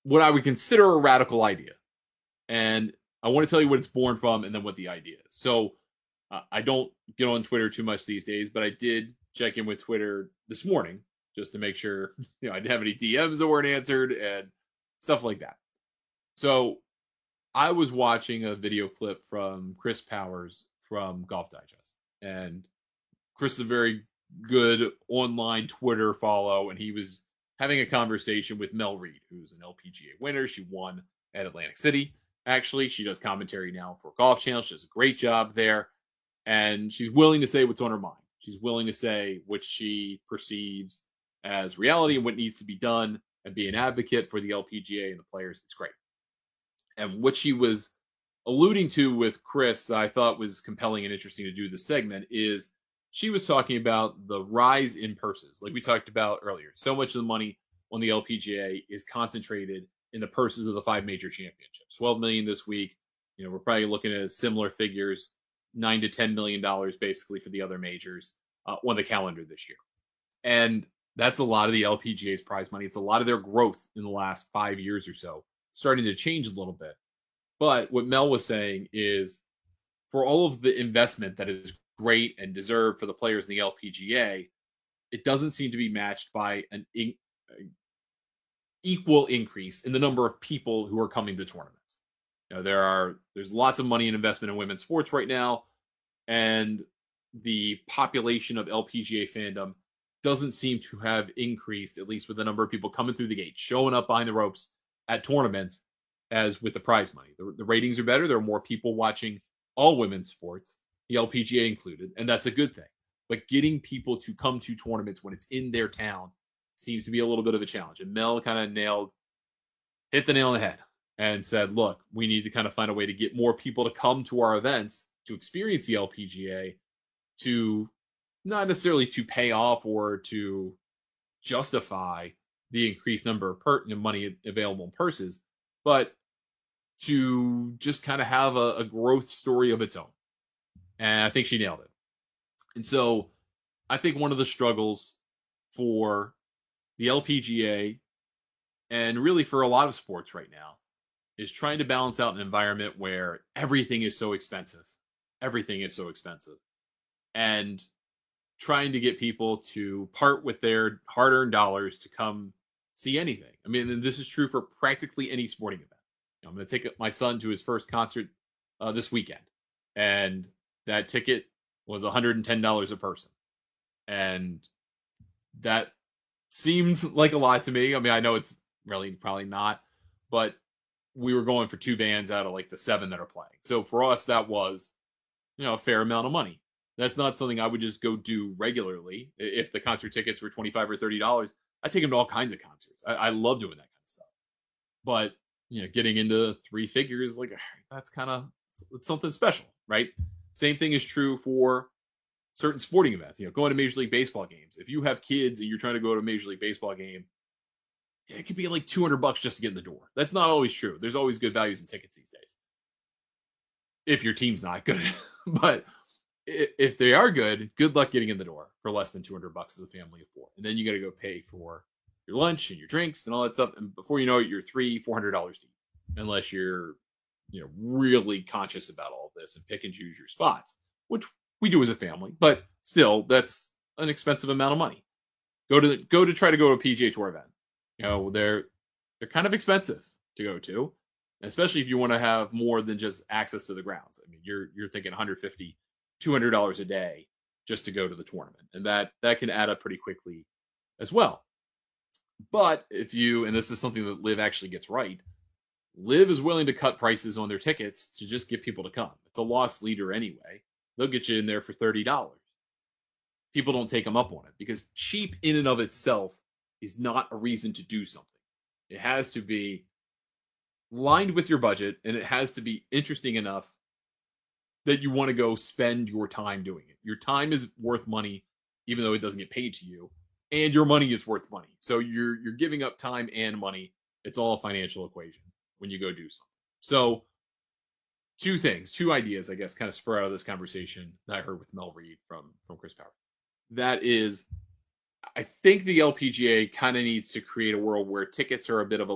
what I would consider a radical idea. And I want to tell you what it's born from and then what the idea is. So I don't get on Twitter too much these days, but I did check in with Twitter this morning just to make sure I didn't have any DMs that weren't answered and stuff like that. So I was watching a video clip from Chris Powers from Golf Digest. And Chris is a very good online Twitter follow, and he was having a conversation with Mel Reid, who's an LPGA winner. She won at Atlantic City. Actually, she does commentary now for Golf Channel. She does a great job there. And she's willing to say what's on her mind. She's willing to say what she perceives as reality and what needs to be done and be an advocate for the LPGA and the players. It's great. And what she was alluding to with Chris, that I thought was compelling and interesting to do this segment, is she was talking about the rise in purses. Like we talked about earlier, so much of the money on the LPGA is concentrated in the purses of the 5 major championships. 12 million this week. We're probably looking at similar figures, $9 to $10 million basically for the other majors on the calendar this year. And that's a lot of the LPGA's prize money. It's a lot of their growth in the last 5 years or so, starting to change a little bit. But what Mel was saying is, for all of the investment that is great and deserved for the players in the LPGA, it doesn't seem to be matched by an equal increase in the number of people who are coming to tournaments. There's lots of money and investment in women's sports right now, and the population of LPGA fandom doesn't seem to have increased, at least with the number of people coming through the gate, showing up behind the ropes at tournaments, as with the prize money. The ratings are better. There are more people watching all women's sports, the LPGA included, and that's a good thing. But getting people to come to tournaments when it's in their town seems to be a little bit of a challenge. And Mel kind of hit the nail on the head and said, look, we need to kind of find a way to get more people to come to our events to experience the LPGA, to not necessarily to pay off or to justify the increased number of money available in purses, but to just kind of have a growth story of its own. And I think she nailed it. And so I think one of the struggles for the LPGA, and really for a lot of sports right now, is trying to balance out an environment where everything is so expensive. Everything is so expensive. And trying to get people to part with their hard-earned dollars to come see anything. I mean, and this is true for practically any sporting event. I'm going to take my son to his first concert this weekend, and that ticket was $110 a person. And that seems like a lot to me. I mean, I know it's really probably not, but we were going for 2 bands out of like the 7 that are playing. So for us, that was, a fair amount of money. That's not something I would just go do regularly. If the concert tickets were $25 or $30, I take them to all kinds of concerts. I love doing that kind of stuff. But, getting into 3 figures, like, that's kind of, it's something special, right? Same thing is true for certain sporting events, going to Major League Baseball games. If you have kids and you're trying to go to a Major League Baseball game, it could be like $200 just to get in the door. That's not always true. There's always good values in tickets these days, if your team's not good. But if they are good luck getting in the door for less than $200 as a family of 4. And then you got to go pay for your lunch and your drinks and all that stuff. And before you know it, you're $300-$400 deep, unless you're, really conscious about all of this and pick and choose your spots, which we do as a family. But still, that's an expensive amount of money. Go to try to go to a PGA Tour event. They're kind of expensive to go to, especially if you want to have more than just access to the grounds. I mean, you're thinking $150, $200 a day just to go to the tournament, and that can add up pretty quickly as well. But and this is something that Live actually gets right, Live is willing to cut prices on their tickets to just get people to come. It's a loss leader anyway. They'll get you in there for $30. People don't take them up on it because cheap in and of itself is not a reason to do something. It has to be lined with your budget, and it has to be interesting enough that you want to go spend your time doing it. Your time is worth money, even though it doesn't get paid to you, and your money is worth money. So you're giving up time and money. It's all a financial equation when you go do something. So 2 ideas, I guess, kind of spur out of this conversation that I heard with Mel Reid from Chris Power. That is, I think the LPGA kind of needs to create a world where tickets are a bit of a